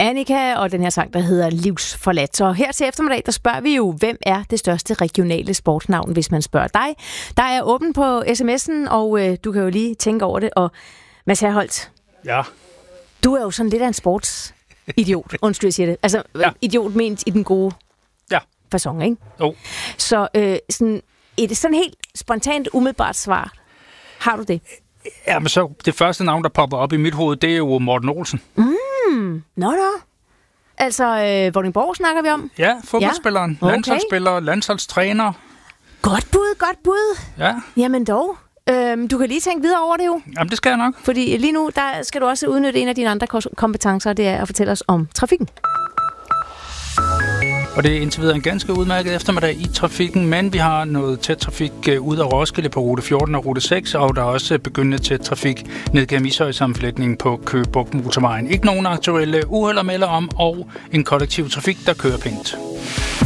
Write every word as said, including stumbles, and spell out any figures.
Annika og den her sang, der hedder Livsforladt. Så her til eftermiddag, der spørger vi jo, hvem er det største regionale sportsnavn, hvis man spørger dig. Der er åben på sms'en, og øh, du kan jo lige tænke over det. Og Mads Herholdt, ja. Du er jo sådan lidt af en sportsidiot, undskyld, jeg siger det. Altså, ja. Idiot ment i den gode ja. facon, ikke? Jo. Så øh, sådan, er det sådan helt spontant, umiddelbart svar? Har du det? Jamen så, det første navn, der popper op i mit hoved, det er jo Morten Olsen. Mm, nå nå. Altså, øh, Vordingborg snakker vi om? Ja, fodboldspilleren, ja. Okay. Landsholdsspiller, landsholdstræner. Godt bud, godt bud. Ja. Jamen dog. Øhm, du kan lige tænke videre over det jo. Jamen, det skal jeg nok. Fordi lige nu, der skal du også udnytte en af dine andre kompetencer, det er at fortælle os om trafikken. Og det er indtil videre en ganske udmærket eftermiddag i trafikken, men vi har noget tæt trafik ud af Roskilde på rute fjorten og rute seks, og der er også begyndende tæt trafik ned gennem Ishøj-sammenflætningen på Køge Bugt Motorvejen. Ikke nogen aktuelle uheld at melde om, og en kollektiv trafik, der kører pænt.